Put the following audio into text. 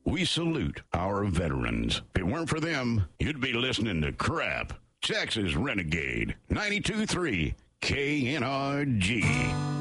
We salute our veterans. If it weren't for them, you'd be listening to crap. Texas Renegade, 92.3 KNRG.